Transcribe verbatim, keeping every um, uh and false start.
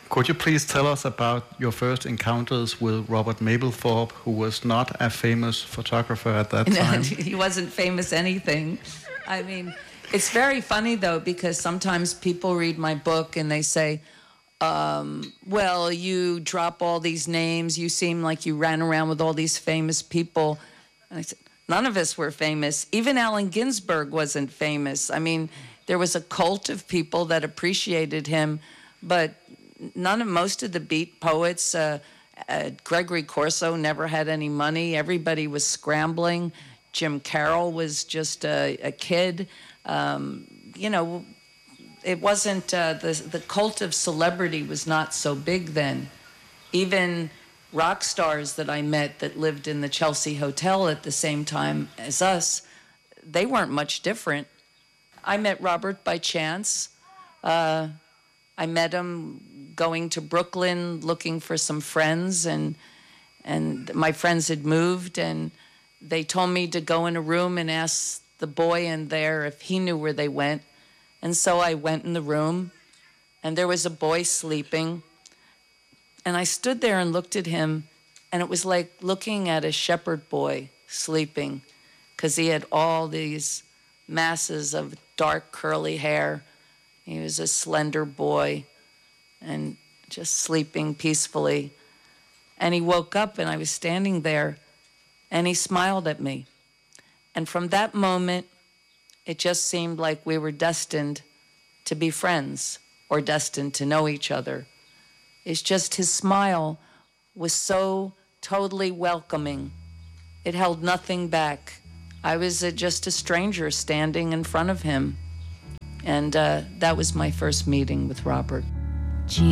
Could you please tell us about your first encounters with Robert Mapplethorpe, who was not a famous photographer at that time? He wasn't famous anything. I mean, it's very funny, though, because sometimes people read my book and they say, um, well, you drop all these names. You seem like you ran around with all these famous people. And I said, none of us were famous. Even Allen Ginsberg wasn't famous. I mean, there was a cult of people that appreciated him, but none of most of the beat poets, uh, uh, Gregory Corso never had any money. Everybody was scrambling. Jim Carroll was just a, a kid. Um, you know, it wasn't, uh, the, the cult of celebrity was not so big then. Even rock stars that I met that lived in the Chelsea Hotel at the same time as us, they weren't much different. I met Robert by chance. Uh, I met him going to Brooklyn looking for some friends, and and my friends had moved, and they told me to go in a room and ask the boy in there if he knew where they went. And so I went in the room, and there was a boy sleeping, and I stood there and looked at him, and it was like looking at a shepherd boy sleeping, because he had all these masses of dark curly hair. He was a slender boy and just sleeping peacefully. And he woke up, and I was standing there, and he smiled at me. And from that moment, it just seemed like we were destined to be friends or destined to know each other. It's just his smile was so totally welcoming. It held nothing back. I was uh, just a stranger standing in front of him. And uh, that was my first meeting with Robert.